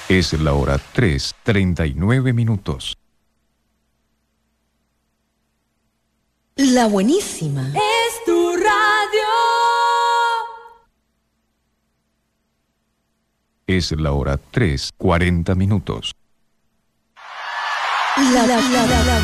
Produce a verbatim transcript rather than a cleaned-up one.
Es la hora tres, treinta y nueve minutos. La buenísima. Es tu radio. Es la hora tres, cuarenta minutos. La, la, la, la, la